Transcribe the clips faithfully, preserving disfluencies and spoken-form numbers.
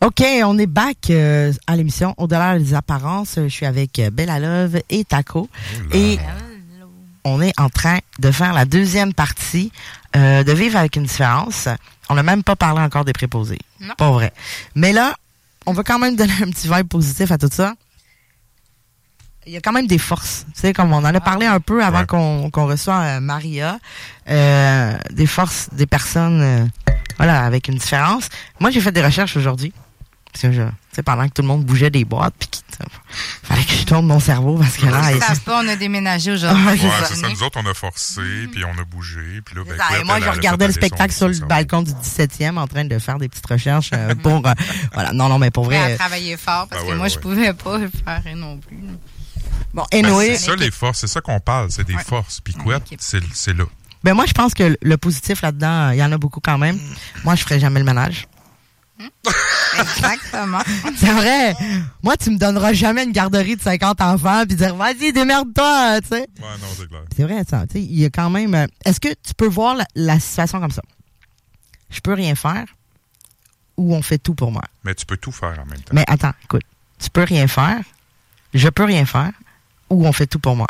OK, on est back euh, à l'émission Au-delà des apparences. Je suis avec Bella Love et Taco. Oula. Et on est en train de faire la deuxième partie euh, de Vivre avec une différence. On n'a même pas parlé encore des préposés. Non. Pas vrai. Mais là, on va quand même donner un petit vibe positif à tout ça. Il y a quand même des forces. Tu sais, comme on en a parlé un peu avant ouais. qu'on, qu'on reçoit euh, Maria. Euh, des forces, des personnes, euh, voilà, avec une différence. Moi, j'ai fait des recherches aujourd'hui. Parce que je, tu sais, pendant que tout le monde bougeait des boîtes, puis qu'il fallait que je tourne mon cerveau, parce que là... Ils savent pas, on a déménagé aujourd'hui. Ouais, c'est, c'est ça. Nous autres, on a forcé, mm-hmm. puis on a bougé, puis là, ben, ça, écoute, et moi, je regardais le spectacle sur le cerveau. Balcon du dix-septième, en train de faire des petites recherches euh, pour... Euh, voilà, non, non, mais pour vrai... Elle a travaillé fort, parce ah, ouais, que moi, ouais. je pouvais pas le faire non plus. Bon, anyway... Ben, c'est ça, les forces, c'est ça qu'on parle, c'est des ouais. forces, puis quoi, c'est, c'est là. Ben moi, je pense que le positif là-dedans, il y en a beaucoup quand même. Mm. Moi, je ferais jamais le ménage. Exactement. C'est vrai. Moi, tu me donneras jamais une garderie de cinquante enfants puis dire vas-y, démerde-toi, tu sais. Ouais, non, c'est clair. C'est vrai, ça. Tu sais, il y a quand même. Euh, est-ce que tu peux voir la, la situation comme ça? Je peux rien faire ou on fait tout pour moi? Mais tu peux tout faire en même temps. Mais attends, écoute. Tu peux rien faire, je peux rien faire ou on fait tout pour moi?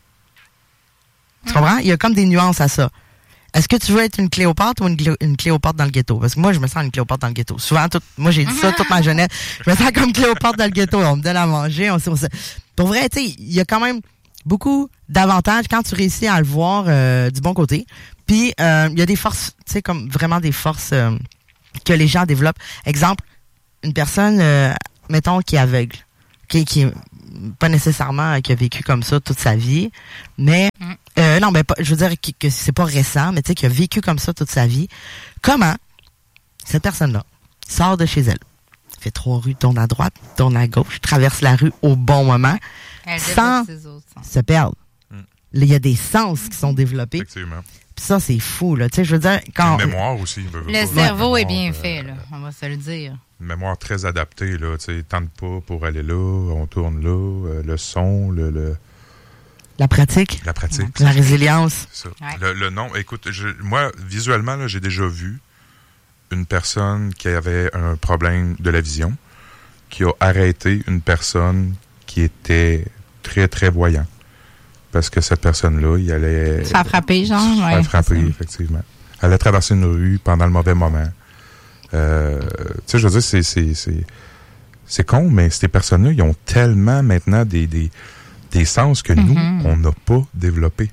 Tu comprends? Il y a comme des nuances à ça. Est-ce que tu veux être une Cléopâtre ou une, Clé- une Cléopâtre dans le ghetto? Parce que moi, je me sens une Cléopâtre dans le ghetto. Souvent, tout, moi, j'ai dit ça toute ma jeunesse. Je me sens comme Cléopâtre dans le ghetto. On me donne à manger. On, on, pour vrai, tu sais, il y a quand même beaucoup d'avantages quand tu réussis à le voir euh, du bon côté. Puis, euh, il y a des forces, tu sais, comme vraiment des forces euh, que les gens développent. Exemple, une personne, euh, mettons, qui est aveugle, qui, qui est pas nécessairement qui a vécu comme ça toute sa vie, mais mm. euh, non, ben pas, je veux dire que, que c'est pas récent, mais tu sais qui a vécu comme ça toute sa vie. Comment cette personne-là sort de chez elle, fait trois rues, tourne à droite, tourne à gauche, traverse la rue au bon moment, elle sans se perdre. Mm. Il y a des sens qui sont développés. Effectivement. Puis ça, c'est fou, là. Tu sais, je veux dire, quand... Une mémoire aussi. Le pas. cerveau ouais, est bien euh, fait, là. On va se le dire. Une mémoire très adaptée, là. Tu sais, tente pas pour aller là, on tourne là, euh, le son, le, le... La pratique. La pratique. La résilience. C'est ça. Ouais. Le, le nom, écoute, je, moi, visuellement, là, j'ai déjà vu une personne qui avait un problème de la vision, qui a arrêté une personne qui était très, très voyante. Parce que cette personne-là, il allait... Ça a frappé, genre? Ça a ouais, frappé, effectivement. Elle allait traverser une rue pendant le mauvais moment. Euh, tu sais, je veux dire, c'est, c'est, c'est, c'est con, mais ces personnes-là, ils ont tellement maintenant des, des, des sens que nous, mm-hmm. on n'a pas développés.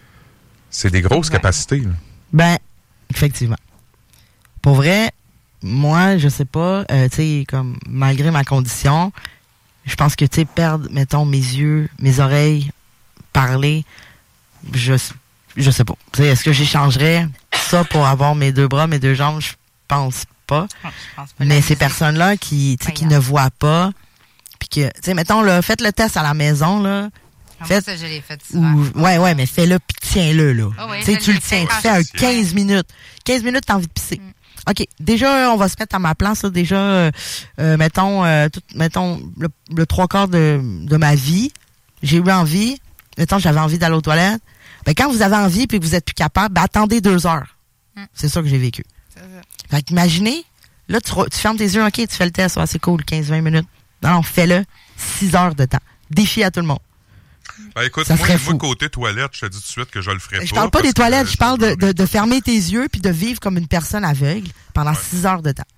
C'est des grosses ouais. capacités. Là. Ben, effectivement. Pour vrai, moi, je sais pas, euh, tu sais, comme, malgré ma condition, je pense que, tu sais, perdre, mettons, mes yeux, mes oreilles, parler, je je sais pas. T'sais, est-ce que j'échangerais ça pour avoir mes deux bras, mes deux jambes? Je pense pas. Je pense pas mais ces personnes-là qui, qui ne voient pas, puis que, tu sais, mettons, là, faites le test à la maison, là. Ah, faites, moi, ça, je l'ai fait souvent. Ou, ouais, ouais, mais fais-le, puis tiens-le, là. Oh, oui, tu sais, tu le tiens, tu fais un quinze minutes. quinze minutes, t'as envie de pisser. Mm. OK. Déjà, on va se mettre à ma place, là. Déjà, euh, euh, mettons, euh, tout, mettons, le, le trois quarts de, de ma vie, j'ai eu envie, mettons, j'avais envie d'aller aux toilettes. Ben, quand vous avez envie et que vous êtes plus capable, ben, attendez deux heures. Mm. C'est ça que j'ai vécu. C'est ça. Fait qu'imaginez, là, tu, tu fermes tes yeux, OK, tu fais le test, ouais, c'est cool, quinze vingt minutes. Non, non, fais-le six heures de temps. Défi à tout le monde. Ben, écoute, ça moi, moi, côté toilette, je te dis tout de suite que je le ferai ben, pas. Je parle pas des toilettes, je parle de, de, de fermer tes yeux puis de vivre comme une personne aveugle pendant ouais. six heures de temps.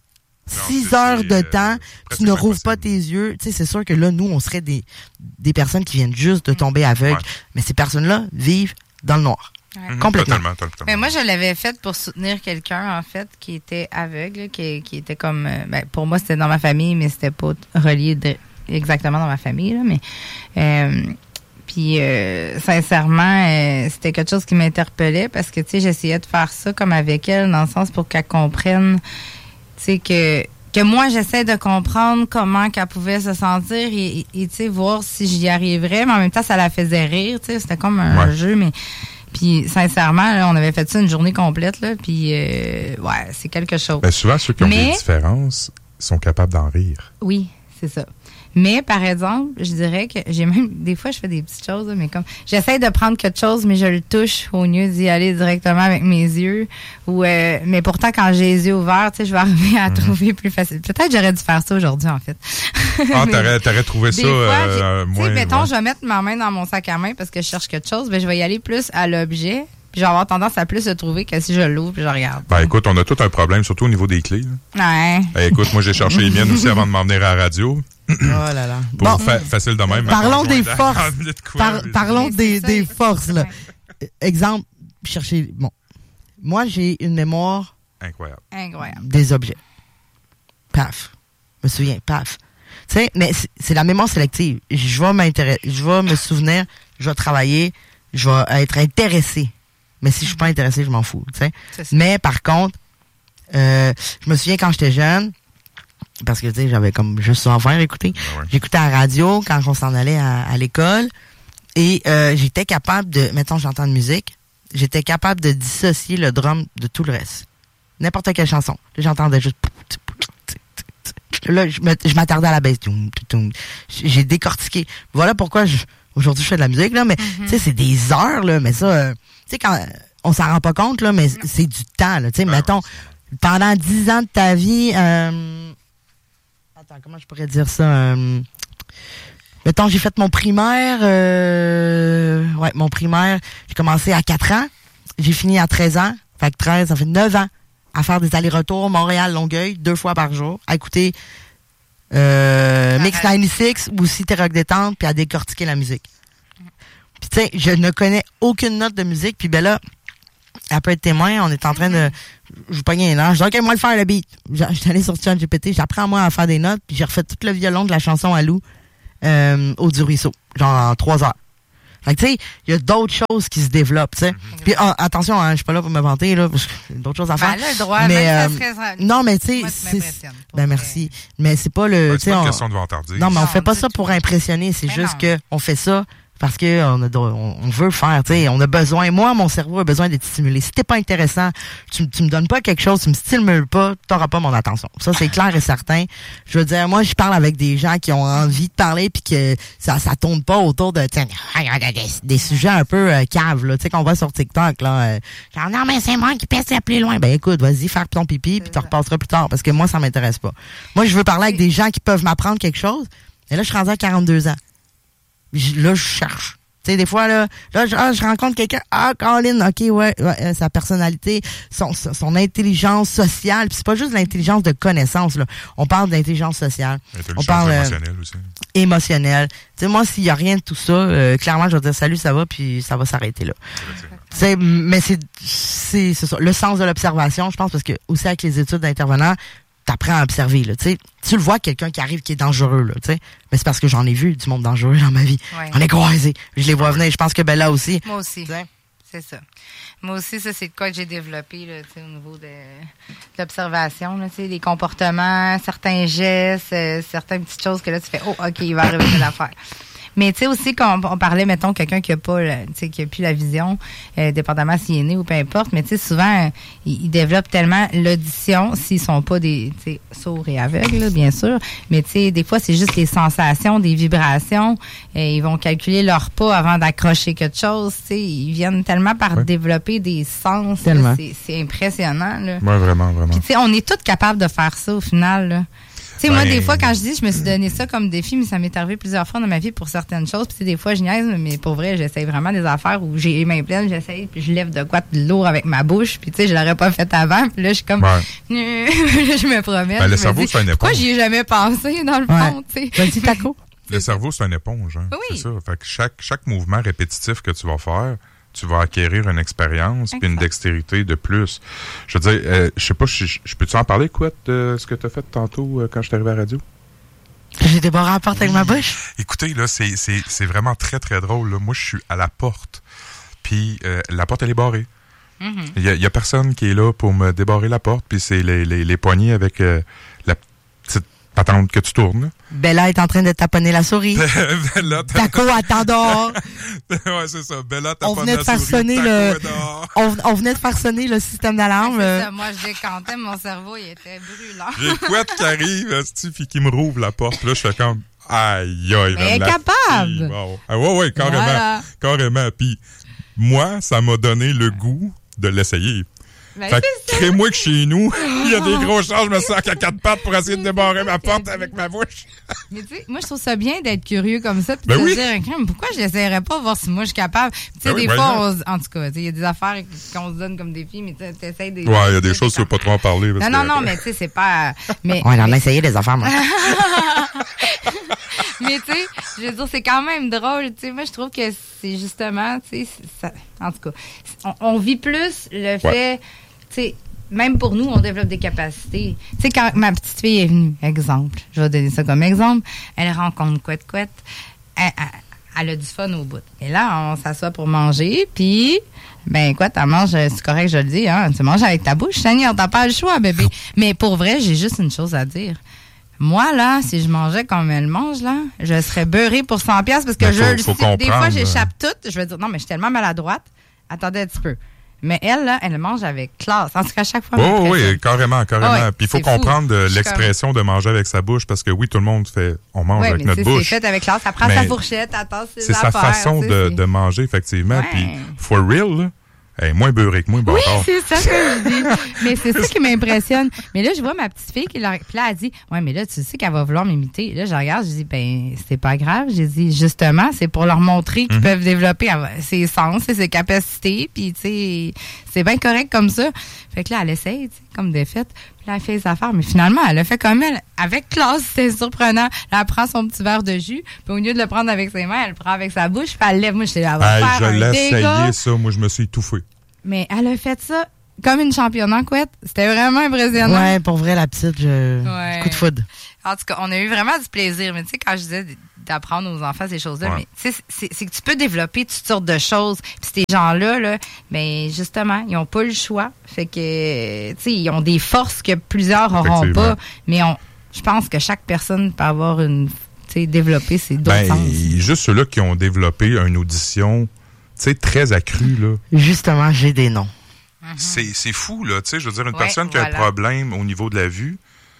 Six heures de temps, tu ne rouvres pas tes yeux. Tu sais, c'est sûr que là, nous, on serait des, des personnes qui viennent juste de tomber aveugles. Ouais. Mais ces personnes-là vivent dans le noir. Ouais. Complètement. Totalement, totalement. Mais moi, je l'avais fait pour soutenir quelqu'un, en fait, qui était aveugle, qui, qui était comme... Ben, pour moi, c'était dans ma famille, mais c'était pas relié de, exactement dans ma famille. Là, mais euh, Puis, euh, sincèrement, euh, c'était quelque chose qui m'interpellait parce que, tu sais, j'essayais de faire ça comme avec elle, dans le sens pour qu'elle comprenne... Tu sais, que, que moi, j'essaie de comprendre comment qu'elle pouvait se sentir et, et, et tu sais, voir si j'y arriverais. Mais en même temps, ça la faisait rire, tu sais. C'était comme un ouais. jeu, mais... Puis, sincèrement, là, on avait fait ça une journée complète, là. Puis, euh, ouais, c'est quelque chose. Ben, souvent, ceux qui ont mais, des différences sont capables d'en rire. Oui, c'est ça. Mais, par exemple, je dirais que j'ai même, des fois, je fais des petites choses, mais comme, j'essaie de prendre quelque chose, mais je le touche au lieu d'y aller directement avec mes yeux. Ou, euh, mais pourtant, quand j'ai les yeux ouverts, tu sais, je vais arriver à mm-hmm. trouver plus facile. Peut-être que j'aurais dû faire ça aujourd'hui, en fait. Ah, t'aurais, t'aurais trouvé ça, fois, euh, moins. Tu sais, mettons, ouais. je vais mettre ma main dans mon sac à main parce que je cherche quelque chose, mais je vais y aller plus à l'objet. Puis je vais avoir tendance à plus le trouver que si je l'ouvre puis je regarde. Ben écoute, on a tout un problème, surtout au niveau des clés. Là. Ouais. Ben, écoute, moi j'ai cherché les miennes aussi avant de m'en venir à la radio. Oh là là. Pour bon, fa- facile de même. Parlons des forces. Quoi, Par, parlons des, des forces. Là. Exemple, chercher. Bon, moi j'ai une mémoire incroyable. Incroyable. Des objets. Paf. Je me souviens. Paf. Tu sais, mais c'est, c'est la mémoire sélective. Je vais m'intéresser, je vais me souvenir, je vais travailler, je vais être intéressé. Mais si je suis pas intéressé, je m'en fous, tu sais. Mais par contre, euh, je me souviens quand j'étais jeune, parce que tu sais, j'avais comme juste ça à faire écouter. Ben ouais. J'écoutais à la radio quand on s'en allait à, à l'école et euh, j'étais capable de, mettons, j'entends de musique, j'étais capable de dissocier le drum de tout le reste. N'importe quelle chanson. Là, j'entendais juste. Là, je, me, je m'attardais à la baisse. J'ai décortiqué. Voilà pourquoi je, aujourd'hui je fais de la musique là, mais mm-hmm. tu sais, c'est des heures là, mais ça. Euh, Tu sais, quand on s'en rend pas compte, là, mais c'est du temps, là. Tu sais, ben, mettons, pendant dix ans de ta vie, euh, attends, comment je pourrais dire ça? Euh, mettons, j'ai fait mon primaire, euh, ouais, mon primaire, j'ai commencé à quatre ans, j'ai fini à treize ans, fait que treize, ça fait neuf ans, à faire des allers-retours Montréal-Longueuil, deux fois par jour, à écouter, euh, Mix quatre-vingt-seize ou Cité Rock Détente, puis à décortiquer la musique. Puis tu sais, je ne connais aucune note de musique. Puis ben là, elle peut être témoin. On est en train de... Je vous pognais un an. Je dis, OK, moi, le faire le beat. J'étais allé sur ChatGPT. J'apprends, moi, à faire des notes. Puis j'ai refait tout le violon de la chanson à Lou euh, au du ruisseau. Genre en trois heures. Fait que tu sais, il y a d'autres choses qui se développent, tu sais. Mm-hmm. Puis oh, attention, hein, je suis pas là pour me vanter, là, parce que j'ai d'autres choses à faire. Ben là, le droit, mais, même euh, ça serait... Non, mais tu sais... Moi, tu m'impressionnes. Ben merci. Mais c'est pas le... Ouais, c'est pas on... une question de vantardier. Non, mais on non, fait pas ça tout. pour impressionner. C'est mais juste non. que on fait ça parce que on, a, on, on veut le faire, tu sais, on a besoin. Moi, mon cerveau a besoin d'être stimulé. Si t'es pas intéressant, tu, tu me donnes pas quelque chose, tu me stimules pas, t'auras pas mon attention. Ça, c'est clair et certain. Je veux dire, moi, je parle avec des gens qui ont envie de parler puis que ça, ça tourne pas autour de, des, des sujets un peu euh, caves, là, tu sais, qu'on voit sur TikTok, là. Euh, genre, non, mais c'est moi qui pèse le plus loin. Ben, écoute, vas-y, faire ton pipi puis tu repasseras plus tard parce que moi, ça m'intéresse pas. Moi, je veux parler avec des gens qui peuvent m'apprendre quelque chose. Et là, je suis rendu à quarante-deux ans. Je, là, je cherche. Tu sais, des fois, là, là je, ah, je rencontre quelqu'un. Ah, Colin, OK, ouais, ouais euh, sa personnalité, son, son, son intelligence sociale. Puis c'est pas juste l'intelligence de connaissance, là. On parle d'intelligence sociale. Intelligence on parle émotionnelle euh, aussi. Émotionnelle. Tu sais, moi, s'il y a rien de tout ça, euh, clairement, je vais dire salut, ça va, puis ça va s'arrêter là. Tu sais, mais c'est, c'est, c'est ça. Le sens de l'observation, je pense, parce que aussi avec les études d'intervenants, t'apprends à observer, là, tu sais. Tu le vois, quelqu'un qui arrive qui est dangereux, là, tu sais. Mais c'est parce que j'en ai vu du monde dangereux dans ma vie. Ouais. On est croisés. Je les vois venir. Je pense que Bella aussi. Moi aussi. T'sais. C'est ça. Moi aussi, ça, c'est de quoi que j'ai développé, là, tu sais, au niveau de, de l'observation, là, tu sais, des comportements, certains gestes, euh, certaines petites choses que là, tu fais, oh, OK, il va arriver telle affaire. Mais tu sais aussi, quand on, on parlait, mettons, quelqu'un qui a pas, tu sais, qui a plus la vision, euh, dépendamment s'il est né ou peu importe, mais tu sais, souvent, euh, ils, ils développent tellement l'audition, s'ils sont pas des, tu sais, sourds et aveugles, là, bien sûr, mais tu sais, des fois, c'est juste des sensations, des vibrations, et ils vont calculer leur pas avant d'accrocher quelque chose, tu sais, ils viennent tellement par ouais. développer des sens, là, c'est, c'est impressionnant, là. Ouais, vraiment, vraiment. Puis tu sais, on est tous capables de faire ça au final, là. Tu sais, ben, moi, des fois, quand je dis, je me suis donné ça comme défi, mais ça m'est arrivé plusieurs fois dans ma vie pour certaines choses. Puis, des fois, je niaise, mais pour vrai, j'essaye vraiment des affaires où j'ai les mains pleines, j'essaye, puis je lève de quoi de lourd avec ma bouche. Puis, tu sais, je l'aurais pas fait avant. Puis là, je suis comme, ouais. je me promets. Ben, le cerveau, dis, c'est une éponge. Pourquoi j'y ai jamais pensé, dans le fond, tu sais? Vas-y, taco. Le cerveau, c'est une éponge, hein. Oui. C'est ça. Fait que chaque, chaque mouvement répétitif que tu vas faire, tu vas acquérir une expérience puis une dextérité de plus. Je veux dire, euh, je sais pas, je, je peux-tu en parler, quoi, de ce que tu as fait tantôt euh, quand je suis arrivé à la radio? J'ai débarré à la porte avec ma bouche. Écoutez, là, c'est, c'est, c'est vraiment très, très drôle. Là. Moi, je suis à la porte, puis euh, la porte, elle est barrée. Il mm-hmm. y, y a personne qui est là pour me débarrer la porte, puis c'est les, les, les poignées avec euh, la petite patente que tu tournes. Bella est en train de taponner la souris. Bella, Taco attend dehors. Ouais, c'est ça. Bella taponne On venait de la faire souris, sonner Taco le... est dehors. On, on venait de faire sonner le système d'alarme. C'est ça, moi, je décantais, mon cerveau, il était brûlant. J'ai couette qui arrive, esti, puis qui me rouvre la porte. Là, je fais comme, aïe, aïe. Mais elle est la capable. fille, wow. Ah ouais, ouais, carrément. Voilà. Carrément. Puis moi, ça m'a donné le goût de l'essayer. Ben, Fait que c'est ça. crée-moi que chez nous, il y a des gros changes, je me sens à quatre pattes pour essayer de débarrer ma porte avec ma bouche. Mais tu sais, moi, je trouve ça bien d'être curieux comme ça, puis Ben de oui. se dire, crème, pourquoi je l'essayerais pas, voir si moi, je suis capable. Tu sais, Ben oui, des ben fois, non. on se- en tout cas, tu sais, il y a des affaires qu'on se donne comme défi, mais tu essaies des... Ouais, il y a des choses, tu veux pas trop en parler. parce Non, non, que- non, mais tu sais, c'est pas... Mais, Ouais, on a essayé des affaires, moi. mais tu sais, je veux dire, c'est quand même drôle. Tu sais, moi, je trouve que c'est justement, tu sais, c'est- ça- en tout cas, on, on vit plus le fait, tu sais, même pour nous, on développe des capacités. Tu sais, quand ma petite fille est venue, exemple, je vais donner ça comme exemple, elle rencontre Couette Couette, elle, elle, elle a du fun au bout. Et là, on s'assoit pour manger, puis, ben, quoi, tu manges, c'est correct, je le dis, hein, tu manges avec ta bouche, Seigneur, t'as pas le choix, bébé. Mais pour vrai, j'ai juste une chose à dire. Moi, là, si je mangeais comme elle mange, là, je serais beurrée pour cent piastres parce que Ben, je faut- le faut sais. Des fois, comprendre, j'échappe tout. Je vais dire, non, mais je suis tellement maladroite. Attendez un petit peu. Mais elle, là, elle mange avec classe. En tout cas, à chaque fois, elle Oh, m'impressionne. oui, carrément, carrément. Ah ouais, Puis il faut c'est fou. comprendre de Je suis l'expression de manger avec sa bouche parce que oui, tout le monde fait, on mange Ouais, avec mais notre tu sais, c'est bouche. fait avec classe. Elle prend Mais sa fourchette, elle tasse ses C'est sa affaires, façon tu sais, de, c'est- de manger, effectivement. Ouais. Puis, for real, là, elle est moins beurrée que moi, bon Oui, encore. c'est ça que je dis. Mais c'est ça qui m'impressionne. Mais là, je vois ma petite fille qui leur... Puis là, elle dit, ouais, mais là, tu sais qu'elle va vouloir m'imiter. Là, je regarde, je dis, ben, c'est pas grave. J'ai dit, justement, c'est pour leur montrer qu'ils Mhm. peuvent développer ses sens et ses capacités. Puis, tu sais, c'est bien correct comme ça. Fait que là, elle essaye, tu sais, comme défaite. Puis là, elle fait ses affaires. Mais finalement, elle a fait comme elle. Avec classe, c'est surprenant. Là, elle prend son petit verre de jus. Puis au lieu de le prendre avec ses mains, elle le prend avec sa bouche. Puis elle lève. Moi, je sais, elle va Hey, faire je un l'ai dégât. essayé, ça. Moi, je me suis étouffé. Mais elle a fait ça comme une championne en couette. C'était vraiment impressionnant. Ouais, pour vrai, la petite, je... Ouais. coup de foudre. En tout cas, on a eu vraiment du plaisir. Mais tu sais, quand je disais d'apprendre aux enfants ces choses-là, Ouais. mais tu sais, c'est c'est que tu peux développer toutes sortes de choses. Puis ces gens-là, là, ben justement, ils n'ont pas le choix. Fait que, tu sais, ils ont des forces que plusieurs n'auront Effectivement. pas. Mais on, je pense que chaque personne peut avoir une, tu sais, développer ses d'autres Ben, sens. juste ceux-là qui ont développé une audition, tu sais, très accrue, là. Justement, j'ai des noms. C'est, c'est fou, là. Tu sais, je veux dire, une Ouais, personne qui a un voilà. problème au niveau de la vue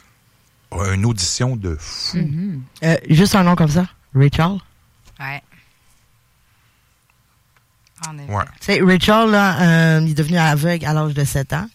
a une audition de fou. Mhm. Euh, juste un nom comme ça. Rachel. Ouais. En effet. Ouais. Tu sais, Rachel, là, euh, il est devenu aveugle à l'âge de sept ans.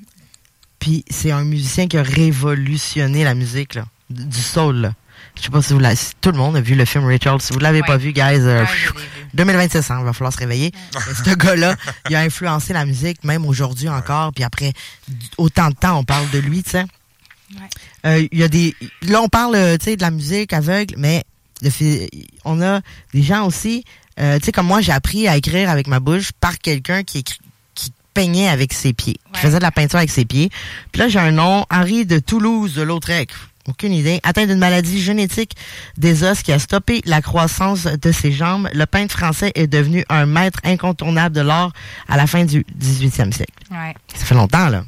Puis c'est un musicien qui a révolutionné la musique, là. Du du soul, là. Je sais pas si vous l'avez... si tout le monde a vu le film Rachel. Si vous l'avez Ouais. pas vu, guys, euh, Ouais, pfiou, je l'ai vu. deux mille vingt-six, hein, il va falloir se réveiller. Mais ce gars-là, il a influencé la musique, même aujourd'hui encore. Puis après autant de temps, on parle de lui, tu sais. Ouais. Euh, Il y a des... Là, on parle, euh, tu sais, de la musique aveugle, mais le fi- on a des gens aussi... euh, tu sais, comme moi, j'ai appris à écrire avec ma bouche par quelqu'un qui écrit, qui peignait avec ses pieds, qui Ouais. faisait de la peinture avec ses pieds. Puis là, j'ai un nom, Henri de Toulouse, de Lautrec. Aucune idée. Atteint d'une maladie génétique des os qui a stoppé la croissance de ses jambes, le peintre français est devenu un maître incontournable de l'art à la fin du dix-huitième siècle. Ouais, Ça fait longtemps, là.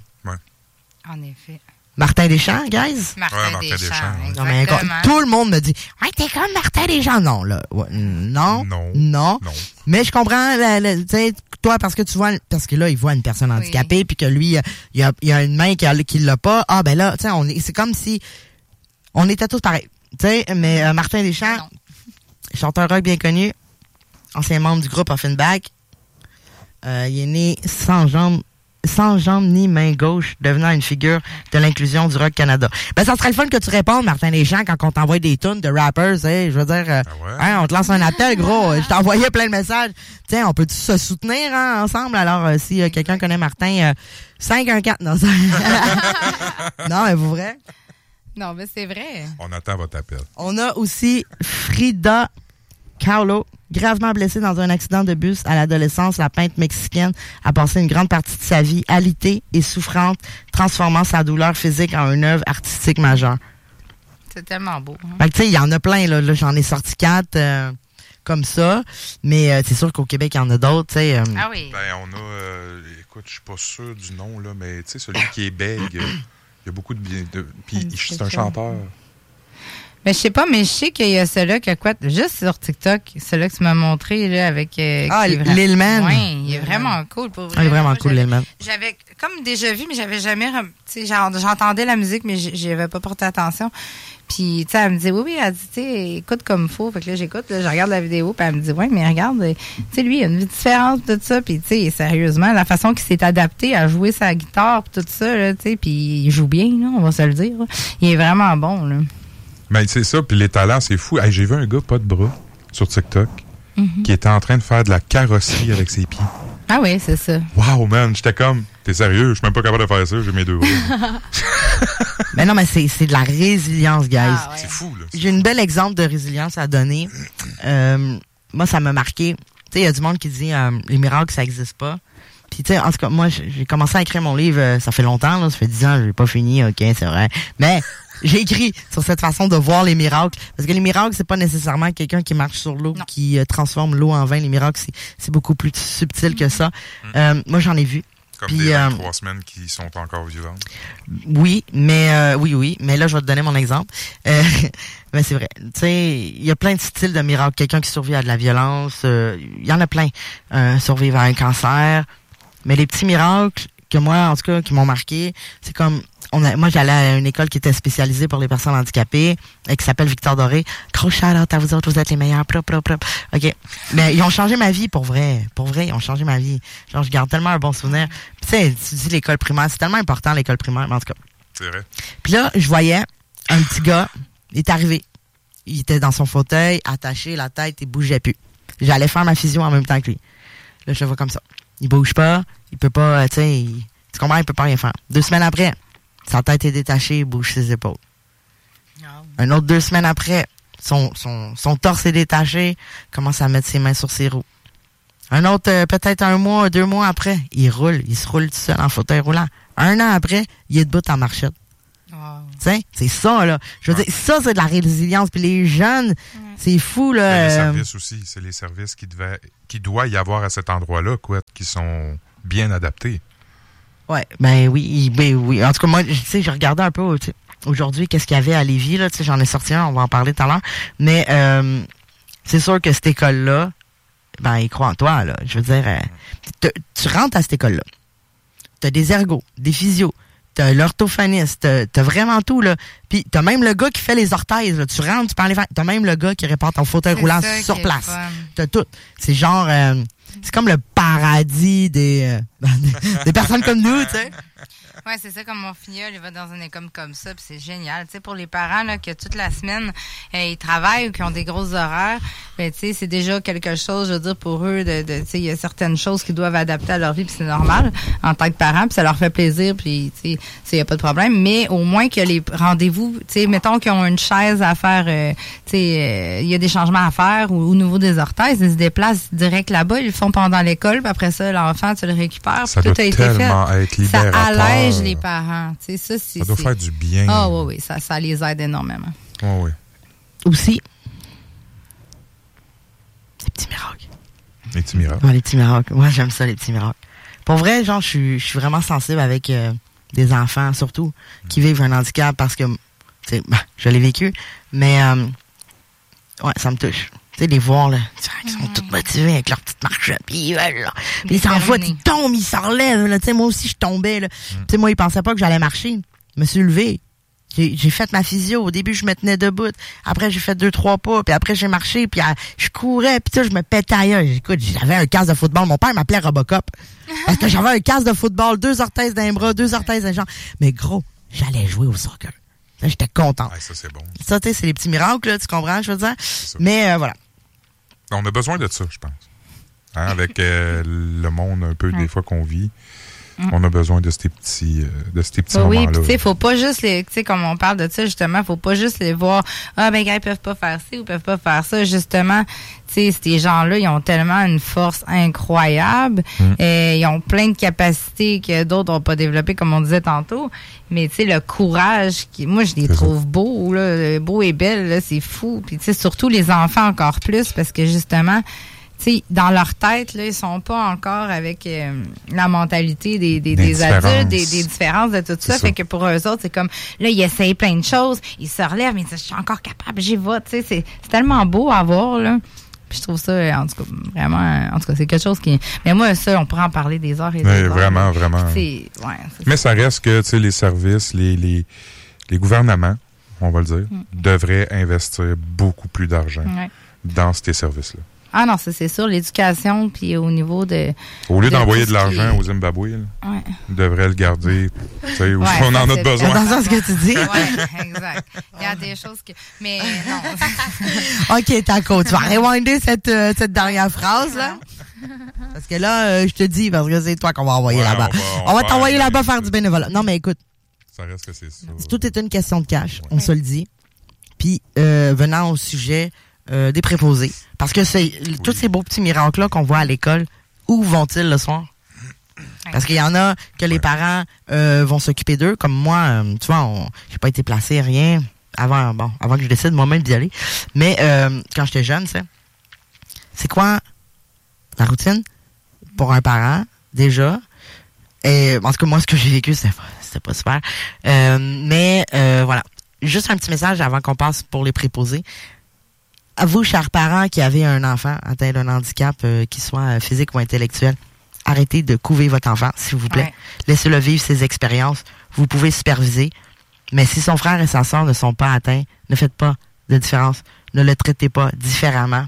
en effet. Martin Deschamps, guys? Martin, Ouais, Martin Deschamps, Deschamps, ouais. Non, mais encore- exactement. tout le monde me dit, ouais, t'es comme Martin Deschamps. Non, là. Ouais, non. Non. Non. Non. Mais je comprends, la- la- tu sais, toi, parce que tu vois, parce que là, il voit une personne Oui. handicapée, puis que lui, euh, il y a, il y a une main qui, a- qui l'a pas. Ah, ben là, tu sais, on est, c'est comme si on était tous pareils. Tu sais, mais euh, Martin Deschamps, Non. chanteur rock bien connu, ancien membre du groupe Offenbach, euh, il est né sans jambes, sans jambes ni main gauche, devenant une figure de l'inclusion du rock Canada. Ben, ça serait le fun que tu répondes, Martin Deschamps, quand on t'envoie des tunes de rappers, hey, je veux dire, euh, Ah ouais? hein, on te lance un appel, gros, je t'envoyais plein de messages. Tiens, on peut-tu se soutenir hein, ensemble? Alors, euh, si euh, quelqu'un connaît Martin, euh, cinq un quatre, non, ça... non, mais vous vrai? Non, mais c'est vrai. On attend votre appel. On a aussi Frida Kahlo, gravement blessée dans un accident de bus à l'adolescence. La peintre mexicaine a passé une grande partie de sa vie alitée et souffrante, transformant sa douleur physique en une œuvre artistique majeure. C'est tellement beau. hein. Fait que, tu sais, il y en a plein, là. Là, j'en ai sorti quatre euh, comme ça. Mais euh, c'est sûr qu'au Québec, il y en a d'autres, tu sais. euh, Ah oui. Ben, on a, euh, écoute, je suis pas sûr du nom, là, mais tu sais, celui qui est bègue, il y a beaucoup de bien. De, puis Ça me dit c'est quelque un chose. chanteur. Mais je sais pas, mais je sais qu'il y a celui-là que quoi, juste sur TikTok, celui-là que tu m'as montré, là, avec... Euh, ah, Lil Man. Oui, il est vraiment cool. Pour vrai. Ah, il est vraiment Moi, cool, Lil Man. J'avais comme déjà vu, mais j'avais jamais... Tu sais, j'entendais la musique, mais j'y avais pas porté attention. Puis, tu sais, elle me dit, oui, oui, elle dit, tu sais, écoute comme faut. Fait que là, j'écoute, là, je regarde la vidéo, puis elle me dit, ouais, mais regarde, tu sais, lui, il a une vie différente, tout ça. Puis, tu sais, sérieusement, la façon qu'il s'est adapté à jouer sa guitare, puis tout ça, là, tu sais, puis il joue bien, là, on va se le dire. Là. Il est vraiment bon, là. Ben, c'est ça, puis les talents, c'est fou. Hey, j'ai vu un gars pas de bras sur TikTok mm-hmm. qui était en train de faire de la carrosserie avec ses pieds. Ah oui, c'est ça. Wow, man, j'étais comme, t'es sérieux? Je suis même pas capable de faire ça, j'ai mes deux bras. Mais non, mais c'est, c'est de la résilience, guys. Ah, ouais. C'est fou, là. C'est j'ai fou. un bel exemple de résilience à donner. Euh, moi, ça m'a marqué. Tu sais, il y a du monde qui dit euh, les miracles, ça n'existe pas. Puis, tu sais, en tout cas, moi, j'ai commencé à écrire mon livre, euh, ça fait longtemps, là, ça fait dix ans, je l'ai pas fini, ok, c'est vrai. Mais j'ai écrit sur cette façon de voir les miracles. Parce que les miracles, c'est pas nécessairement quelqu'un qui marche sur l'eau, non. qui euh, transforme l'eau en vin. Les miracles, c'est, c'est beaucoup plus subtil que ça. Mm-hmm. Euh, moi, j'en ai vu. Comme Puis, des euh, trois semaines qui sont encore vivantes. Oui, mais euh, oui, oui. Mais là, je vais te donner mon exemple. Euh, mais c'est vrai. Tu sais, il y a plein de styles de miracles. Quelqu'un qui survit à de la violence, il euh, y en a plein. Euh, survivre à un cancer. Mais les petits miracles que moi, en tout cas, qui m'ont marqué, c'est comme on a, moi, j'allais à une école qui était spécialisée pour les personnes handicapées, et qui s'appelle Victor Doré. Gros shout-out à vous autres, vous êtes les meilleurs. Prop, prop, prop. OK. Mais ils ont changé ma vie, pour vrai. Pour vrai, ils ont changé ma vie. Genre, je garde tellement un bon souvenir. Tu sais, tu dis l'école primaire, c'est tellement important, l'école primaire, mais en tout cas. C'est vrai. Puis là, je voyais un petit gars, il est arrivé. Il était dans son fauteuil, attaché, la tête, il bougeait plus. J'allais faire ma physio en même temps que lui. Là, je le vois comme ça. Il bouge pas, il peut pas, tu sais, il, tu comprends, il peut pas rien faire. Deux semaines après, sa tête est détachée, il bouge ses épaules. Oh. Un autre deux semaines après, son, son, son torse est détaché, commence à mettre ses mains sur ses roues. Un autre, euh, peut-être un mois, deux mois après, il roule, il se roule tout seul en fauteuil roulant. Un an après, il est debout en marchette. Oh. Tu sais, c'est ça, là. Je veux ouais. dire, ça, c'est de la résilience. Puis les jeunes, ouais. c'est fou, là. Mais les euh... services aussi, c'est les services qui devaient, qui doit y avoir à cet endroit-là, quoi, qui sont bien adaptés. Ouais, ben oui, ben oui. En tout cas, moi, tu sais, je regardais un peu aujourd'hui qu'est-ce qu'il y avait à Lévis, là. Tu sais, j'en ai sorti un, on va en parler tout à l'heure. Mais euh, c'est sûr que cette école-là, ben, ils croient en toi, là. Je veux dire, euh, tu rentres à cette école-là. T'as des ergots, des physios, t'as l'orthophoniste, t'as, t'as vraiment tout, là. Puis t'as même le gars qui fait les orthèses, là. Tu rentres, tu peux aller faire... T'as même le gars qui répare ton fauteuil roulant sur place. T'as tout. C'est genre... Euh, c'est comme le paradis des, euh, des personnes comme nous, tu sais. Oui, c'est ça, comme mon filleul, il va dans une école comme ça, puis c'est génial. Tu sais, pour les parents, là, que toute la semaine, euh, ils travaillent ou qui ont des grosses horaires, ben, tu sais, c'est déjà quelque chose, je veux dire, pour eux, de, de tu sais, il y a certaines choses qu'ils doivent adapter à leur vie, puis c'est normal, en tant que parents, puis ça leur fait plaisir, puis, tu sais, il n'y a pas de problème. Mais au moins que les rendez-vous, tu sais, mettons qu'ils ont une chaise à faire, euh, tu sais, il euh, y a des changements à faire ou au niveau des orthèses, ils se déplacent direct là-bas, ils le font pendant l'école, puis après ça, l'enfant, tu le récupères, ça puis tout a été fait. Être libérateur. Ça allège les parents. Tu sais, ça, c'est, ça doit c'est... faire du bien. Ah oui, oui, ça, ça les aide énormément. Oh, oui. Aussi, les petits miracles. Les petits miracles. Ouais, les petits miracles. Moi, j'aime ça, les petits miracles. Pour vrai, genre, je suis, je suis vraiment sensible avec euh, des enfants, surtout, qui vivent un handicap parce que, tu sais, ben, je l'ai vécu, mais, euh, ouais, ça me touche. Tu sais, les voir, là, ils sont tous motivés avec leur petite marchette, puis ils veulent, là. Puis ils s'en foutent, ils tombent, ils s'en relèvent, là. Tu sais, moi aussi, je tombais, là. Mm. Tu sais, moi, ils pensaient pas que j'allais marcher. Je me suis levé. J'ai, j'ai fait ma physio. Au début, je me tenais debout. Après, j'ai fait deux, trois pas. Puis après, j'ai marché. Puis euh, je courais. Puis tu je me pétais ailleurs. Écoute, j'avais un casque de football. Mon père m'appelait Robocop. Parce que j'avais un casque de football, deux orthèses d'un bras, deux orthèses d'un jambe. Mais gros, j'allais jouer au soccer. Là, j'étais content. Ouais, ça, c'est bon. Ça, tu sais, c'est les petits miracles, là. Tu comprends, je veux dire? Mais euh, voilà. On a besoin de ça, je pense. Hein, avec euh, le monde un peu, des fois, qu'on vit. Mm. On a besoin de ces petits, euh, de ces petits oui, moments-là. Oui, tu sais, faut pas juste les, tu sais, comme on parle de ça, justement, faut pas juste les voir, ah, ben, gars, ils peuvent pas faire ci ou peuvent pas faire ça. Justement, tu sais, ces gens-là, ils ont tellement une force incroyable. Mm. Et ils ont plein de capacités que d'autres n'ont pas développées, comme on disait tantôt. Mais, tu sais, le courage, qui, moi, je les c'est trouve ça. beaux, là, beaux et belles, là, c'est fou. Puis, tu sais, surtout les enfants encore plus, parce que, justement, tu sais, dans leur tête, là, ils sont pas encore avec euh, la mentalité des, des, des, des adultes, des, des différences de tout ça. ça. Fait que pour eux autres, c'est comme, là, ils essayent plein de choses, ils se relèvent, mais ils disent, je suis encore capable, j'y vais. Tu sais, c'est, c'est tellement beau à voir, là. Puis je trouve ça, en tout cas, vraiment, en tout cas, c'est quelque chose qui... Mais moi, ça, on pourrait en parler des heures et des oui, heures. Vraiment, vraiment. Puis, ouais, mais ça reste que, tu sais, les services, les, les, les gouvernements, on va le dire, mm. devraient investir beaucoup plus d'argent ouais. dans ces services-là. Ah non, ça c'est sûr, l'éducation, puis au niveau de... Au lieu de d'envoyer de l'argent qui... au Zimbabwe, là, ouais. ils devraient le garder, tu sais, où ouais, on en a besoin. Dans le sens que tu dis. Oui, exact. Il y a des choses que... Mais non. OK, Taco, tu vas rewinder cette, euh, cette dernière phrase, là. Parce que là, euh, je te dis, parce que c'est toi qu'on va envoyer ouais, là-bas. On va, on on va t'envoyer là-bas faire du bénévolat. Non, mais écoute. Ça reste que c'est ça. Tout est une question de cash, ouais. on se le dit. Puis, euh, venant au sujet... Euh, des préposés. Parce que c'est oui. tous ces beaux petits miracles-là qu'on voit à l'école, où vont-ils le soir? Parce qu'il y en a que les parents euh, vont s'occuper d'eux. Comme moi, euh, tu vois, on, j'ai pas été placé, rien, avant bon, avant que je décide moi-même d'y aller. Mais euh, quand j'étais jeune, c'est, c'est quoi la routine pour un parent, déjà? Et en tout cas, moi, ce que j'ai vécu, c'était pas, c'était pas super. Euh, mais euh, voilà. Juste un petit message avant qu'on passe pour les préposés. À vous, chers parents qui avez un enfant atteint d'un handicap, euh, qu'il soit physique ou intellectuel, arrêtez de couver votre enfant, s'il vous plaît. Ouais. Laissez-le vivre ses expériences. Vous pouvez superviser. Mais si son frère et sa sœur ne sont pas atteints, ne faites pas de différence. Ne le traitez pas différemment.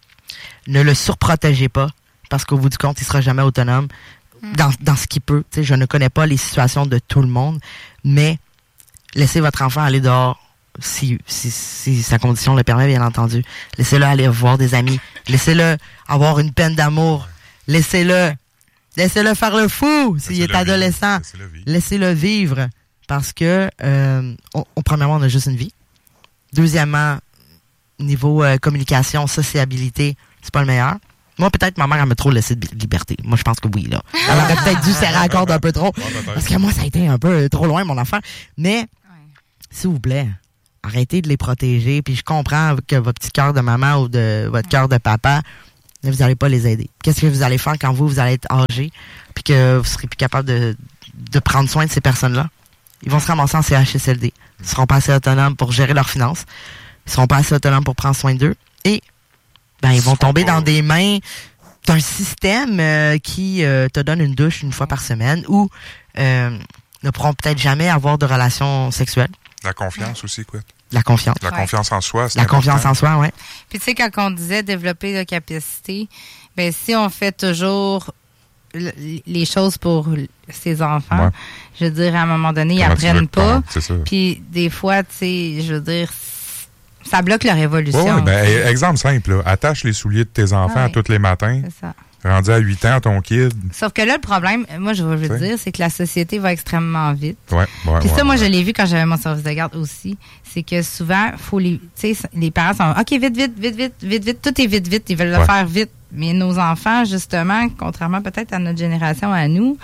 Ne le surprotégez pas, parce qu'au bout du compte, il sera jamais autonome mm. dans, dans ce qu'il peut. T'sais, je ne connais pas les situations de tout le monde, mais laissez votre enfant aller dehors. Si, si, si sa condition le permet, bien entendu. Laissez-le aller voir des amis. Laissez-le avoir une peine d'amour. Laissez-le, laissez-le faire le fou s'il est adolescent. Laissez-le vivre. Laissez-le vivre. Parce que, euh, on, on, premièrement, on a juste une vie. Deuxièmement, niveau euh, communication, sociabilité, c'est pas le meilleur. Moi, peut-être, ma mère, elle m'a trop laissé de liberté. Moi, je pense que oui, là. Elle aurait peut-être dû serrer la corde un peu trop. Parce que moi, ça a été un peu trop loin, mon enfant. Mais, s'il vous plaît, arrêtez de les protéger. Puis je comprends que votre petit cœur de maman ou de votre cœur de papa, vous n'allez pas les aider. Qu'est-ce que vous allez faire quand vous, vous allez être âgé puis que vous serez plus capable de, de prendre soin de ces personnes-là? Ils vont se ramasser en C H S L D. Ils ne seront pas assez autonomes pour gérer leurs finances. Ils ne seront pas assez autonomes pour prendre soin d'eux. Et ben ils vont tomber dans des mains d'un système euh, qui euh, te donne une douche une fois par semaine ou euh, ne pourront peut-être jamais avoir de relations sexuelles. La confiance aussi, quoi. La confiance. La ouais. confiance en soi, c'est La important. confiance en soi, oui. Puis tu sais, quand on disait développer la capacité, ben si on fait toujours le, les choses pour ses enfants, ouais. je veux dire, à un moment donné, ils apprennent pas. Puis des fois, tu sais, je veux dire, ça bloque leur évolution. Ouais, ben, exemple simple, là, attache les souliers de tes enfants ouais. tous les matins. C'est ça. Rendu à huit ans, ton kid. Sauf que là, le problème, moi, je veux le dire, c'est que la société va extrêmement vite. Ouais, ouais, Puis ça, ouais, moi, ouais. je l'ai vu quand j'avais mon service de garde aussi. C'est que souvent, faut les, tu sais, les parents sont, OK, vite, vite, vite, vite, vite, vite, tout est vite, vite. Ils veulent le ouais. faire vite. Mais nos enfants, justement, contrairement peut-être à notre génération, à nous,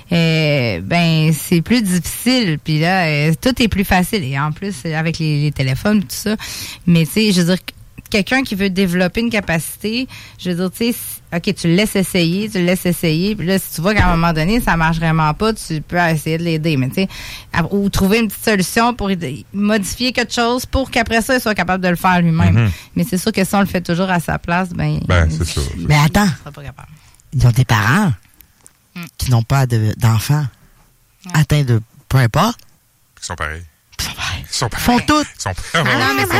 euh, ben, c'est plus difficile. Puis là, euh, tout est plus facile. Et en plus, avec les, les téléphones, tout ça. Mais tu sais, je veux dire, quelqu'un qui veut développer une capacité, je veux dire, tu sais, OK, tu le laisses essayer, tu le laisses essayer, puis là, si tu vois qu'à un moment donné, ça marche vraiment pas, tu peux essayer de l'aider, mais tu sais, ou trouver une petite solution pour modifier quelque chose pour qu'après ça, il soit capable de le faire lui-même. Mm-hmm. Mais c'est sûr que si on le fait toujours à sa place, ben... Ben, c'est ça. Mais attends, il sera pas capable. Ils ont des parents mm. qui n'ont pas de, d'enfants mm. atteints de peu importe. Ils sont pareils. Ils sont pareils. Ils sont pareils. Font tout. Ils sont ah, non, mais c'est ça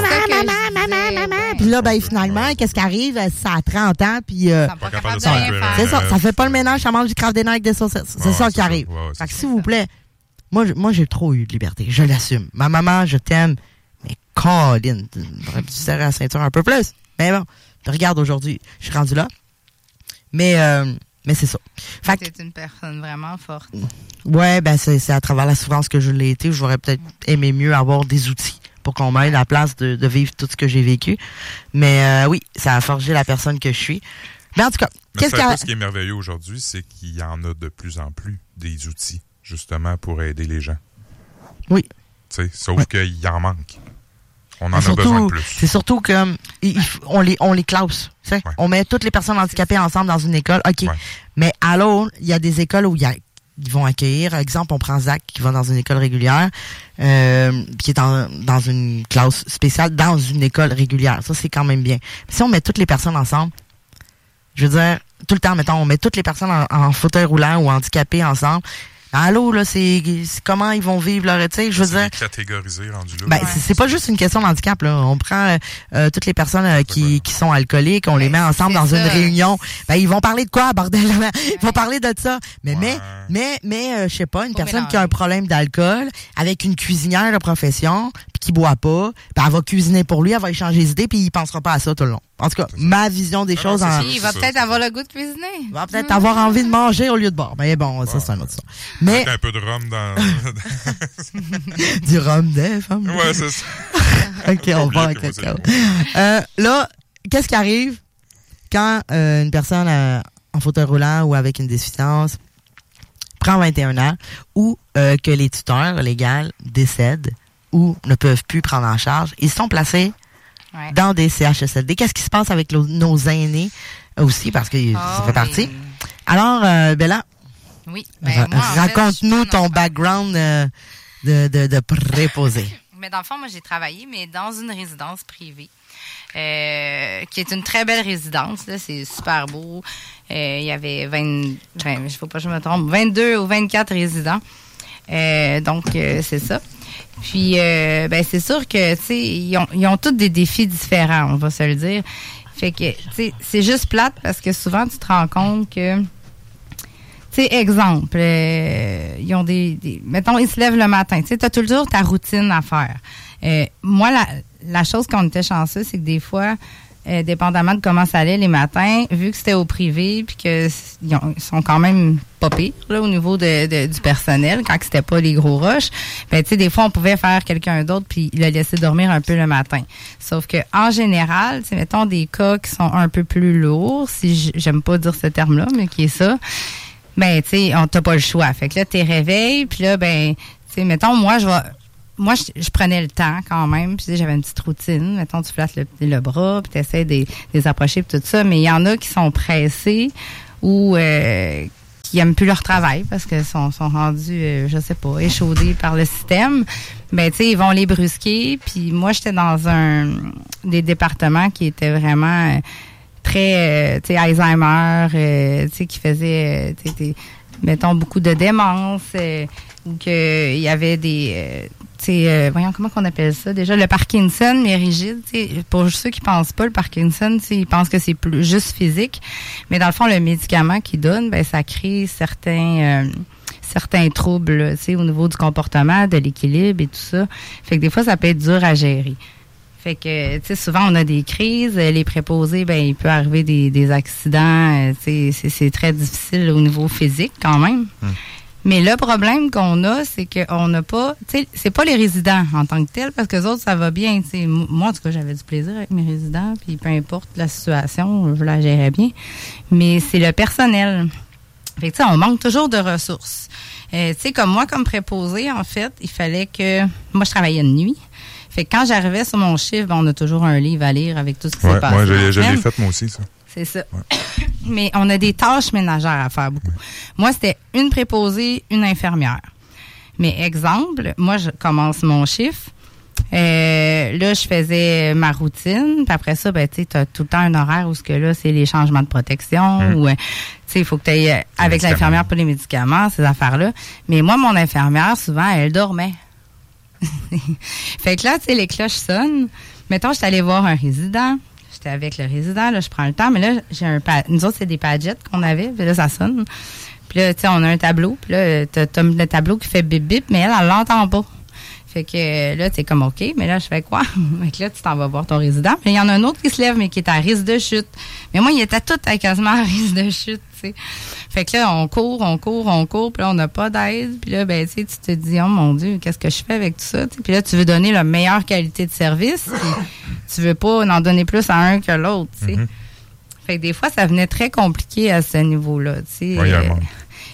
que puis là, ben, finalement, qu'est-ce qui arrive? Ça a trente ans, puis... Euh, pas capable de ça, c'est ça, ça fait pas le ménage, ça mange du craft dinner avec des saucisses. C'est ouais, ça qui arrive. Ouais, fait que s'il vous plaît, moi, moi, j'ai trop eu de liberté. Je l'assume. Ma maman, je t'aime, mais Colin, j'aurais pu serrer la ceinture un peu plus. Mais bon, regarde aujourd'hui, je suis rendu là. Mais... Euh, Mais c'est ça. Fait que, c'est une personne vraiment forte. Ouais, ben c'est, c'est à travers la souffrance que je l'ai été. J'aurais peut-être aimé mieux avoir des outils pour qu'on m'aide à la place de, de vivre tout ce que j'ai vécu. Mais euh, oui, ça a forgé la personne que je suis. Mais en tout cas, Mais qu'est-ce qu'il y a... Ce qui est merveilleux aujourd'hui, c'est qu'il y en a de plus en plus des outils, justement, pour aider les gens. Oui. Tu sais, sauf oui. qu'il en manque. On en surtout, a besoin de plus. C'est surtout comme il, on les on les classe. Ouais. On met toutes les personnes handicapées ensemble dans une école. OK. Ouais. Mais alors, il y a des écoles où il y a, ils vont accueillir. Exemple, on prend Zach qui va dans une école régulière, euh, qui est en, dans une classe spéciale, dans une école régulière. Ça, c'est quand même bien. Mais si on met toutes les personnes ensemble, je veux dire, tout le temps, mettons, on met toutes les personnes en, en fauteuil roulant ou handicapées ensemble. Allô, là, c'est, c'est comment ils vont vivre leur, tu sais, je veux dire. Catégorisé, rendu là. Ben, ouais. c'est, c'est pas juste une question d'handicap, là. On prend euh, toutes les personnes euh, qui, qui sont alcooliques, on ben, les met ensemble dans ça. Une réunion. Ben, ils vont parler de quoi, bordel? Ils vont parler de ça. Mais, ouais. mais, mais, mais, euh, je sais pas, une Faut personne mélanger. Qui a un problème d'alcool, avec une cuisinière de profession, puis qui boit pas, ben, elle va cuisiner pour lui, elle va échanger les idées, puis il pensera pas à ça tout le long. En tout cas, ma vision des ah choses. Non, en... Il va ça, peut-être avoir le goût de cuisiner. Il va peut-être mmh. avoir envie de manger au lieu de boire. Mais bon, bon ça, c'est un autre ça. Mais... un peu de rhum dans... du rhum des femmes. Ouais, c'est ça. OK, on va avec quelqu'un. Euh, là, qu'est-ce qui arrive quand euh, une personne euh, en fauteuil roulant ou avec une déficience prend vingt et un ans ou euh, que les tuteurs légaux décèdent ou ne peuvent plus prendre en charge, ils sont placés ouais. dans des C H S L D. Qu'est-ce qui se passe avec lo, nos aînés aussi, parce que oh, ça fait partie. Mais... Alors, euh, Bella, oui, ben, moi, raconte-nous fait, ton background euh, de, de, de préposé. Mais dans le fond, moi, j'ai travaillé, mais dans une résidence privée, euh, qui est une très belle résidence. Là, c'est super beau. Euh, il y avait vingt, vingt, je ne faut pas que je me trompe, vingt-deux ou vingt-quatre résidents. Euh, donc, euh, c'est ça. Puis, euh, ben, c'est sûr que, tu sais, ils ont, ils ont tous des défis différents, on va se le dire. Fait que, tu sais, c'est juste plate parce que souvent, tu te rends compte que, tu sais, exemple, euh, ils ont des, des... Mettons, ils se lèvent le matin. Tu sais, tu as toujours ta routine à faire. Euh, moi, la, la chose qu'on était chanceux, c'est que des fois, euh, dépendamment de comment ça allait les matins, vu que c'était au privé puis que ils, ont, ils sont quand même pas pires là, au niveau de, de, du personnel, quand c'était pas les gros rushs, ben tu sais, des fois, on pouvait faire quelqu'un d'autre puis le laisser dormir un peu le matin. Sauf que en général, tu sais, mettons des cas qui sont un peu plus lourds, si j'aime pas dire ce terme-là, mais qui est ça, ben tu sais, on t'a pas le choix. Fait que là, t'es réveillé, puis là, ben, tu sais, mettons, moi, je vais... Moi, je, je prenais le temps quand même. Puis, j'avais une petite routine. Mettons, tu flattes le, le bras, puis tu essaies de, de les approcher, puis tout ça. Mais il y en a qui sont pressés ou euh, qui aiment plus leur travail parce qu'ils sont, sont rendus, euh, je sais pas, échaudés par le système. Ben, tu sais, ils vont les brusquer. Puis moi, j'étais dans un des départements qui étaient vraiment euh, très, euh, tu sais, Alzheimer, euh, tu sais, qui faisait, euh, tu sais, mettons, beaucoup de démence, euh, ou qu'il y avait des... Euh, c'est, euh, voyons, comment qu'on appelle ça? Déjà, le Parkinson, mais rigide. Pour ceux qui pensent pas, le Parkinson, ils pensent que c'est plus juste physique. Mais dans le fond, le médicament qu'ils donnent, ben, ça crée certains, euh, certains troubles, au niveau du comportement, de l'équilibre et tout ça. Fait que des fois, ça peut être dur à gérer. Fait que, tu sais, souvent, on a des crises. Les préposés, ben, il peut arriver des, des accidents. Tu sais, c'est, c'est très difficile au niveau physique, quand même. Hum. Mais le problème qu'on a, c'est qu'on n'a pas, tu sais, c'est pas les résidents en tant que tels, parce que les autres, ça va bien, tu sais. Moi, en tout cas, j'avais du plaisir avec mes résidents, puis peu importe la situation, je la gérais bien. Mais c'est le personnel. Fait que, tu sais, on manque toujours de ressources. Euh, tu sais, comme moi, comme préposé, en fait, il fallait que, moi, je travaillais de nuit. Fait que quand j'arrivais sur mon chiffre, ben, on a toujours un livre à lire avec tout ce qui ouais, s'est passé. Moi, je, je l'ai fait, moi aussi, ça. C'est ça. Ouais. Mais on a des tâches ménagères à faire beaucoup. Ouais. Moi, c'était une préposée, une infirmière. Mais exemple, moi, je commence mon chiffre. Euh, là, je faisais ma routine. Puis après ça, ben, tu sais, t'as tout le temps un horaire où ce que là, c'est les changements de protection. Mmh. Ou, tu sais, il faut que tu ailles avec l'infirmière pour les médicaments, ces affaires-là. Mais moi, mon infirmière, souvent, elle dormait. Fait que là, tu sais, les cloches sonnent. Mettons, je suis allée voir un résident. J'étais avec le résident, là, je prends le temps, mais là, j'ai un pa- nous autres, c'est des pagettes qu'on avait, puis là, ça sonne. Puis là, tu sais, on a un tableau, puis là, t'as, t'as le tableau qui fait bip bip, mais elle, elle l'entend pas. Fait que là, t'es comme OK, mais là, je fais quoi? Fait que là, tu t'en vas voir ton résident. Puis il y en a un autre qui se lève, mais qui est à risque de chute. Mais moi, il était tout à quasiment à risque de chute, tu sais. Fait que là, on court, on court, on court, puis là, on n'a pas d'aide. Puis là, ben, tu sais, tu te dis, oh mon Dieu, qu'est-ce que je fais avec tout ça? T'sais? Puis là, tu veux donner la meilleure qualité de service. Tu veux pas en donner plus à un que l'autre, tu sais. Mm-hmm. Fait que des fois, ça venait très compliqué à ce niveau-là, tu sais. Oui, euh,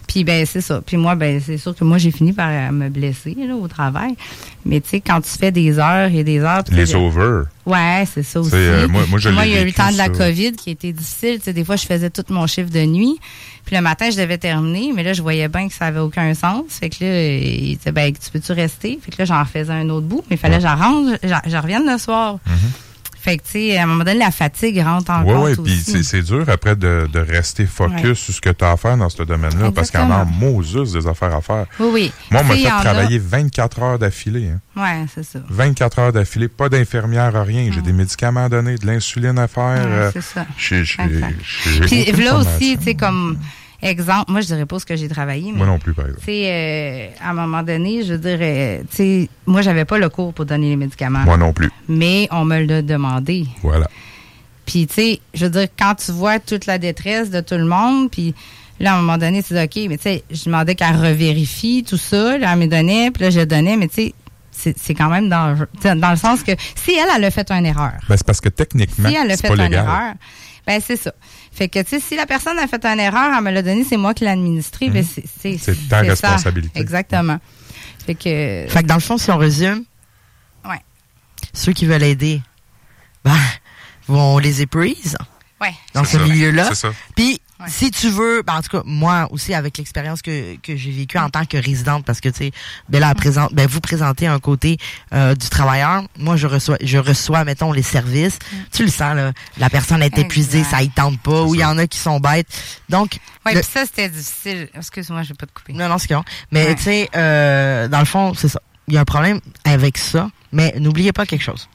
Puis ben c'est ça. Puis moi, ben c'est sûr que moi, j'ai fini par me blesser là, au travail. Mais tu sais, quand tu fais des heures et des heures... Les over. Ouais, c'est ça aussi. Euh, moi, moi, je moi il y a eu le vécu, temps de la ça. COVID qui était difficile. Tu sais, des fois, je faisais tout mon chiffre de nuit. Puis le matin, je devais terminer. Mais là, je voyais bien que ça avait aucun sens. Fait que là, il disait, ben, tu peux-tu rester? Fait que là, j'en refaisais un autre bout. Mais il fallait que j'en rentre, je revienne le soir. Mm-hmm. Fait que, tu sais, à un moment donné, la fatigue rentre en ouais, compte ouais, aussi. puis c'est, c'est dur après de, de rester focus ouais. sur ce que tu as à faire dans ce domaine-là, exactement. Parce qu'il y en a en Moses des affaires à faire. Oui, oui. Moi, on m'a fait travailler a... vingt-quatre heures d'affilée. Hein. Oui, c'est ça. vingt-quatre heures d'affilée, pas d'infirmière, rien. J'ai mmh. des médicaments à donner, de l'insuline à faire. Ouais, euh, c'est ça. J'ai, j'ai, j'ai Puis là aussi, tu sais, comme... Exemple, moi, je dirais pas ce que j'ai travaillé. Mais, moi non plus, par exemple. Tu sais, euh, à un moment donné, je veux dire, euh, tu sais, moi, j'avais pas le cours pour donner les médicaments. Moi non plus. Mais on me l'a demandé. Voilà. Puis, tu sais, je veux dire, quand tu vois toute la détresse de tout le monde, puis là, à un moment donné, tu dis, OK, mais tu sais, je demandais qu'elle revérifie tout ça, là, elle me donnait, puis là, je le donnais, mais tu sais, c'est, c'est quand même dangereux. Dans le sens que si elle, elle a fait une erreur. Ben, c'est parce que techniquement, si elle a c'est fait pas une légal. erreur, ben c'est ça. Fait que, tu sais, si la personne a fait une erreur, elle me l'a donné, c'est moi qui l'ai administré, mmh. ben c'est, c'est, c'est ta c'est responsabilité. Ça. Exactement. Fait que... Fait que dans le fond, si on résume, ouais. ceux qui veulent aider, ben, on les épuise. Ouais. Dans c'est ce ça. milieu-là. C'est ça. Puis, ouais. si tu veux, ben, en tout cas, moi aussi, avec l'expérience que, que j'ai vécue en tant que résidente, parce que, tu sais, ben, là, présente, ben, vous présentez un côté euh, du travailleur. Moi, je reçois, je reçois, mettons, les services. Mm. Tu le sens, là. La personne est épuisée, exact. Ça y tente pas, ou il y en a qui sont bêtes. Donc. Oui, puis ça, c'était difficile. Excuse-moi, je vais pas te couper. Non, non, c'est bon. Mais, ouais. tu sais, euh, dans le fond, c'est ça. Il y a un problème avec ça, mais n'oubliez pas quelque chose.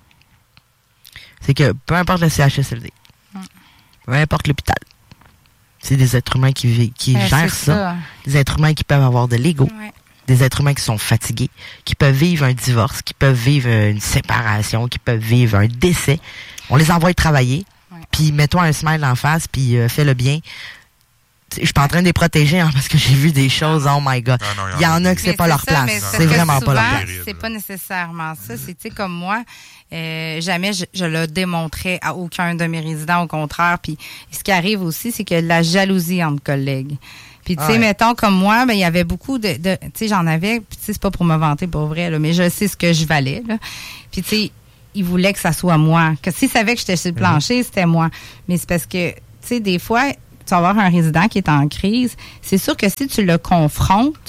C'est que peu importe le C H S L D, mm. peu importe l'hôpital, c'est des êtres humains qui, qui euh, gèrent ça. ça. Des êtres humains qui peuvent avoir de l'ego. Ouais. Des êtres humains qui sont fatigués, qui peuvent vivre un divorce, qui peuvent vivre une séparation, qui peuvent vivre un décès. On les envoie travailler, ouais. Puis mets-toi un smile en face, puis euh, fais le bien. Je suis pas en train de les protéger, hein, parce que j'ai vu des choses, oh my God. Non, non, il y en a que c'est pas leur ça, place. C'est vraiment souvent, pas leur place. C'est pas nécessairement ça. C'est, tu sais, comme moi, euh, jamais je, je le démontrais à aucun de mes résidents, au contraire. Puis ce qui arrive aussi, c'est que la jalousie entre collègues. Puis, tu sais, ouais. mettons, comme moi, ben, il y avait beaucoup de, de tu sais, j'en avais, puis tu sais, c'est pas pour me vanter, pour vrai, là, mais je sais ce que je valais, là. Puis, tu sais, ils voulaient que ça soit moi. Que s'ils savaient que j'étais sur le plancher, mm-hmm. c'était moi. Mais c'est parce que, tu sais, des fois, tu vas avoir un résident qui est en crise. C'est sûr que si tu le confrontes,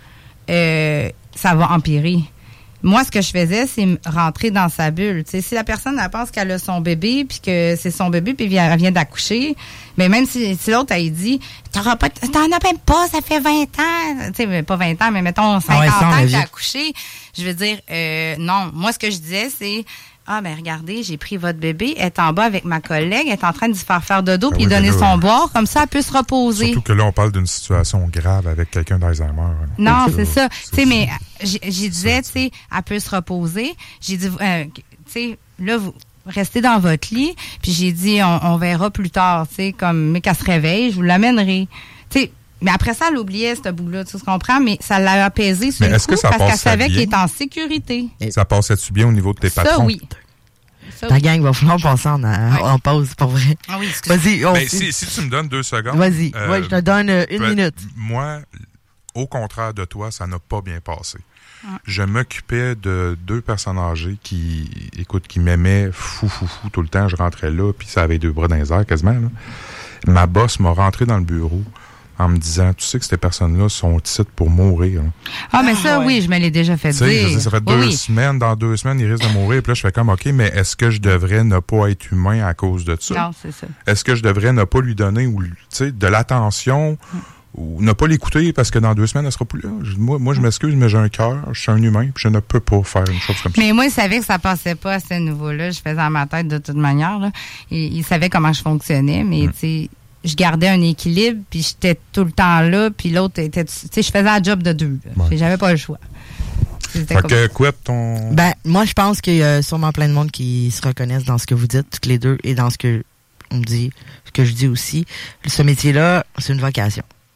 euh, ça va empirer. Moi, ce que je faisais, c'est rentrer dans sa bulle. T'sais, si la personne elle pense qu'elle a son bébé, puis que c'est son bébé, puis elle vient d'accoucher, mais même si, si l'autre, elle dit, t'auras pas, t'en as même pas, ça fait vingt ans. Tu sais, pas vingt ans, mais mettons cinquante ah ouais, ans que t'as accouché. Je veux dire, euh, non. Moi, ce que je disais, c'est, ah, ben regardez, j'ai pris votre bébé, elle est en bas avec ma collègue, elle est en train de se faire faire de dos, ah puis oui, donner là, son boire, comme ça, elle peut se reposer. Surtout que là, on parle d'une situation grave avec quelqu'un d'Alzheimer. Non, c'est ça. Tu sais, mais j'ai disais, tu sais, elle peut se reposer. J'ai dit, euh, tu sais, là, vous restez dans votre lit, puis j'ai dit, on, on verra plus tard, tu sais, comme, mais qu'elle se réveille, je vous l'amènerai. Tu sais, mais après ça, elle oubliait ce bout-là, tu comprends? Mais ça l'a apaisé sur le coup parce qu'elle savait qu'il était en sécurité. Et ça passait-tu bien au niveau de tes ça, patrons? Oui. Ça, Ta oui. gang va falloir passer en, en, en pause, pour vrai. Ah oui, excuse-moi. Vas-y. On... Ben, si, si tu me donnes deux secondes. Vas-y. Euh, ouais, je te donne une peut, minute. Moi, au contraire de toi, ça n'a pas bien passé. Ah. Je m'occupais de deux personnes âgées qui, écoute, qui m'aimaient fou, fou, fou tout le temps. Je rentrais là, puis ça avait deux bras dans les airs quasiment. Là. Ma boss m'a rentré dans le bureau en me disant, tu sais que ces personnes-là sont ici pour mourir. Là. Ah, mais ça, ah, ouais. oui, je me l'ai déjà fait tu sais, dire. Ça fait oui, deux oui. semaines, dans deux semaines, ils risquent de mourir. Puis là, je fais comme, OK, mais est-ce que je devrais ne pas être humain à cause de ça? Non, c'est ça. Est-ce que je devrais ne pas lui donner ou, tu sais, de l'attention mm. ou ne pas l'écouter parce que dans deux semaines, elle sera plus là? Je, moi, moi, je m'excuse, mais j'ai un cœur, je suis un humain, puis je ne peux pas faire une chose comme ça. Mais moi, il savait que ça passait pas à ce niveau-là. Je faisais dans ma tête de toute manière. Là. Il, il savait comment je fonctionnais, mais mm. tu sais, je gardais un équilibre, puis j'étais tout le temps là, puis l'autre était... Tu sais, je faisais la job de deux. Ouais. J'avais pas le choix. C'était fait comme... que quoi, ton... Ben, moi, je pense qu'il y a sûrement plein de monde qui se reconnaissent dans ce que vous dites, toutes les deux, et dans ce que on me dit, ce que je dis aussi. Ce métier-là, c'est une vocation.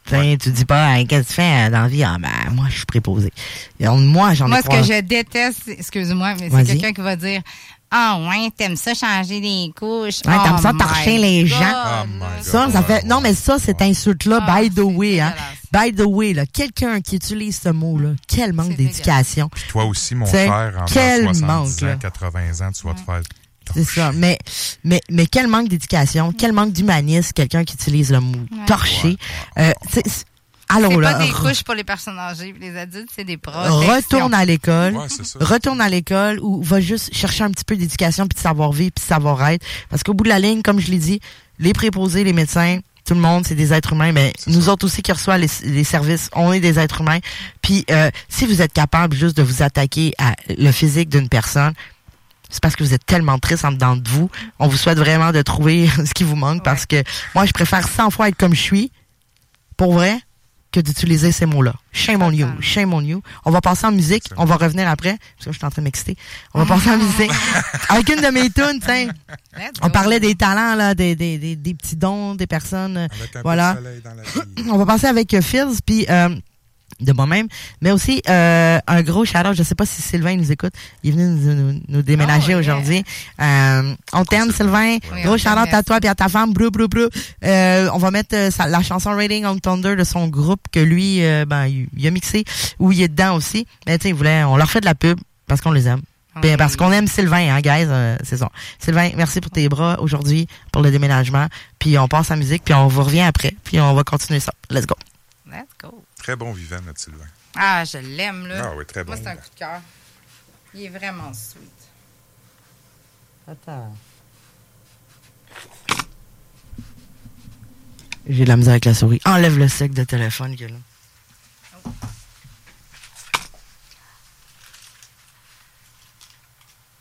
Ouais. Tu dis pas, hey, qu'est-ce que tu fais dans la vie? Ah, ben, moi, je suis préposé. Et on, moi, j'en ai Moi, ce trois. que je déteste, excuse-moi, mais Vas-y. c'est quelqu'un qui va dire ah, ouais, t'aimes ça changer les couches. Ouais, t'aimes oh ça torcher my les God, gens. Oh my là. God. Ça, ça fait. Non, mais ça, cette insulte-là, Ah, by the c'est way, hein. dégueulasse. By the way, là, quelqu'un qui utilise ce mot-là, quel manque C'est d'éducation. Puis toi aussi, mon T'sais, cher, en quel soixante-dix manque, ans, là. quatre-vingts ans, tu vas te faire C'est ça. Mais, mais, mais quel manque d'éducation, quel manque d'humanisme, quelqu'un qui utilise le mot Ouais. torcher. Ouais, ouais. Euh, c'est- c'est- alors C'est là, pas des re- couches pour les personnes âgées, puis les adultes, c'est des protections. retourne à l'école. Ouais, c'est ça. Retourne à l'école ou va juste chercher un petit peu d'éducation puis de savoir-vivre puis de savoir-être. Parce qu'au bout de la ligne, comme je l'ai dit, les préposés, les médecins, tout le monde, c'est des êtres humains. Mais C'est nous ça. autres aussi qui reçoivent les, les services, on est des êtres humains. Puis euh, si vous êtes capable juste de vous attaquer à le physique d'une personne, c'est parce que vous êtes tellement triste en dedans de vous. On vous souhaite vraiment de trouver ce qui vous manque Ouais. parce que moi, je préfère cent fois être comme je suis, pour vrai, que d'utiliser ces mots-là. Shame on you. Shame on you. On va passer en musique. C'est On va revenir après. Parce que je suis en train de m'exciter. On va passer en musique. Avec une de mes tunes, tiens. Let's On go. parlait des talents, là, des, des, des, des petits dons, des personnes. euh, Avec un Voilà. peu de soleil dans la vie. On va passer avec euh, Fils, puis euh, de moi-même. Mais aussi, euh, un gros shout-out. Je sais pas si Sylvain nous écoute. Il est venu nous, nous, nous déménager Oh, yeah. aujourd'hui. Euh, on t'aime, Sylvain. Oui, Gros on shout-out t'aime, à toi et à ta femme. Brou, brou, brou. Euh, on va mettre euh, sa- la chanson Rating on Thunder de son groupe que lui, euh, ben, il, il a mixé, où il est dedans aussi. Mais tu sais, il voulait, on leur fait de la pub parce qu'on les aime. Ben, Oui. parce qu'on aime Sylvain, hein, guys. euh, c'est ça. Sylvain, merci pour tes bras aujourd'hui, pour le déménagement. Puis on passe à la musique, puis on vous revient après. Puis on va continuer ça. Let's go. Let's go. Très bon vivant, notre Sylvain. Ah, je l'aime, là. Ah oui, très bon. Moi, c'est un coup de cœur. Il est vraiment sweet. Attends. J'ai de la misère avec la souris. Enlève le sec de téléphone, que là.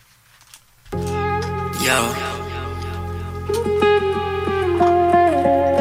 Yo.